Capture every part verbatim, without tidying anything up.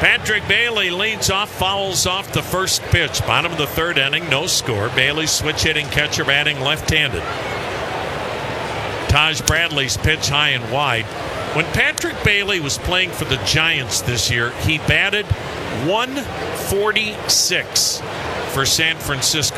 Patrick Bailey leads off, fouls off the first pitch. Bottom of the third inning, no score. Bailey switch hitting catcher batting left-handed. Taj Bradley's pitch high and wide. When Patrick Bailey was playing for the Giants this year, he batted one forty-six for San Francisco.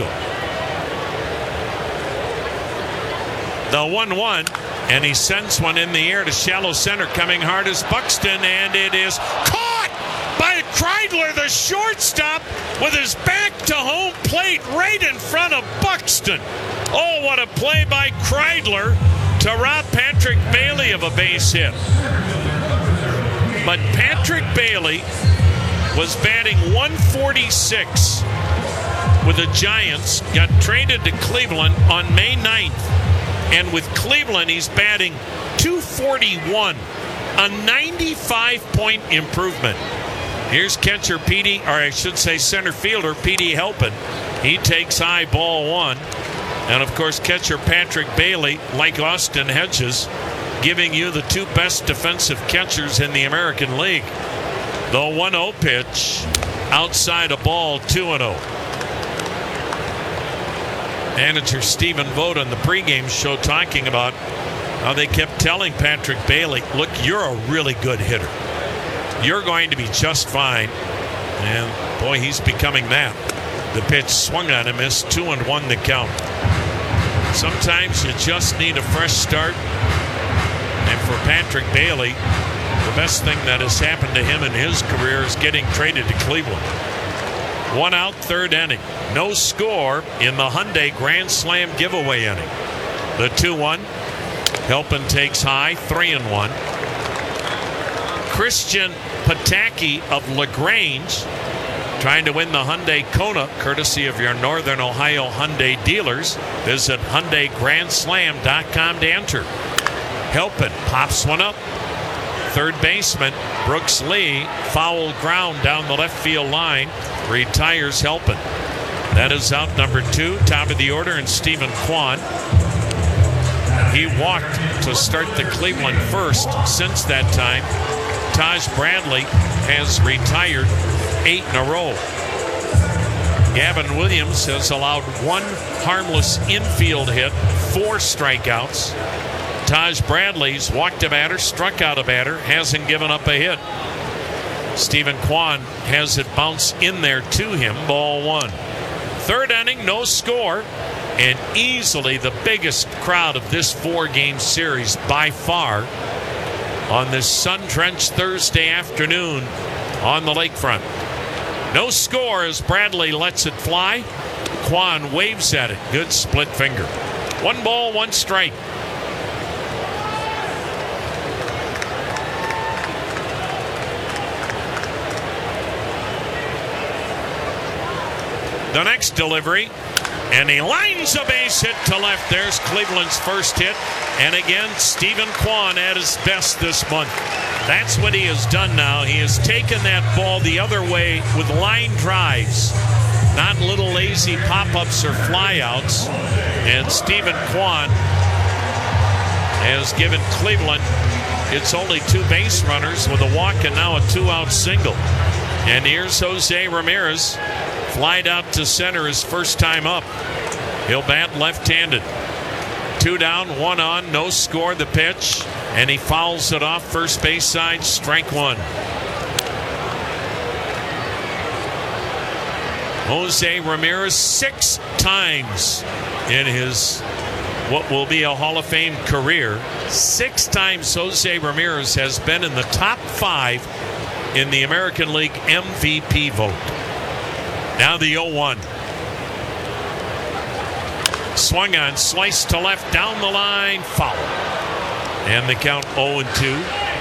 The one one, and he sends one in the air to shallow center. Coming hard is Buxton, and it is caught by Kreidler, the shortstop, with his back to home plate right in front of Buxton. Oh, what a play by Kreidler to rob Patrick Bailey of a base hit. But Patrick Bailey was batting one forty-six with the Giants, got traded to Cleveland on May ninth. And with Cleveland, he's batting two forty-one, a ninety-five point improvement. Here's catcher Petey, or I should say center fielder Petey Helpin. He takes high, ball one. And of course, catcher Patrick Bailey, like Austin Hedges, giving you the two best defensive catchers in the American League. The one oh pitch, outside a ball, two and oh. Manager Stephen Vogt on the pregame show talking about how they kept telling Patrick Bailey, look, you're a really good hitter. You're going to be just fine. And boy, he's becoming that. The pitch swung on him, missed, two and one the count. Sometimes you just need a fresh start. And for Patrick Bailey, the best thing that has happened to him in his career is getting traded to Cleveland. One out, third inning. No score in the Hyundai Grand Slam giveaway inning. The two one. Helpin takes high, three and one. Christian Pataki of LaGrange trying to win the Hyundai Kona, courtesy of your Northern Ohio Hyundai dealers. Visit Hyundai Grand Slam dot com to enter. Helpin pops one up. Third baseman Brooks Lee, foul ground down the left field line, retires Helpin. That is out number two, top of the order, and Stephen Kwan. He walked to start the Cleveland first. Since that time, Taj Bradley has retired eight in a row. Gavin Williams has allowed one harmless infield hit, four strikeouts. Taj Bradley's walked a batter, struck out a batter, hasn't given up a hit. Stephen Kwan has it bounce in there to him, ball one. Third inning, no score, and easily the biggest crowd of this four-game series by far on this sun-drenched Thursday afternoon on the lakefront. No score as Bradley lets it fly. Kwan waves at it. Good split finger. One ball, one strike. The next delivery, and he lines a base hit to left. There's Cleveland's first hit. And again, Stephen Kwan at his best this month. That's what he has done now. He has taken that ball the other way with line drives, not little lazy pop-ups or flyouts. And Stephen Kwan has given Cleveland its only two base runners with a walk and now a two-out single. And here's Jose Ramirez. Flied out to center his first time up. He'll bat left-handed. Two down, one on, no score the pitch, and he fouls it off first base side, strike one. Jose Ramirez six times in his what will be a Hall of Fame career. Six times Jose Ramirez has been in the top five in the American League M V P vote. Now the oh one. Swung on, sliced to left, down the line, foul. And the count oh and two.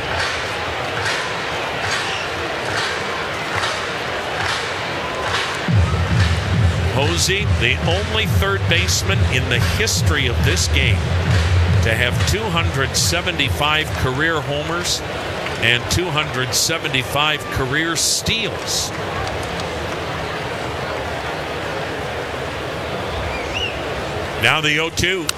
Posey, the only third baseman in the history of this game to have two hundred seventy-five career homers and two hundred seventy-five career steals. Now the oh two.